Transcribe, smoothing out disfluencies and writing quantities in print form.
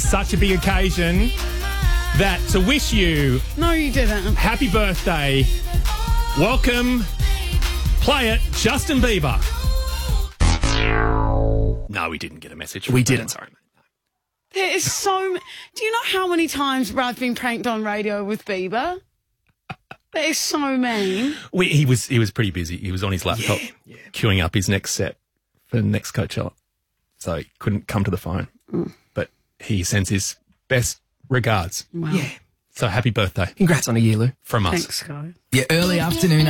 such a big occasion that to wish you No, you didn't. happy birthday, welcome, play it, Justin Bieber. No, we didn't get a message. We didn't. Sorry, mate. There is so... Do you know how many times Brad's been pranked on radio with Bieber? That is so mean. He was pretty busy. He was on his laptop queuing up his next set for the next Coachella. So he couldn't come to the phone. But he sends his best regards. Wow. Yeah. So happy birthday Congrats on a year, Lou. from us. Thanks, guys. Your early afternoon